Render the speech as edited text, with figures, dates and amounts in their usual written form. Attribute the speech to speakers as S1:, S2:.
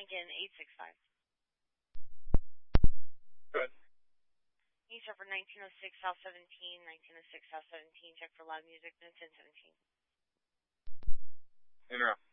S1: Lincoln 865.
S2: Good.
S1: You check for 1906 South 17, 1906 South 17. Check for loud music, then 1017.
S2: Interrupt.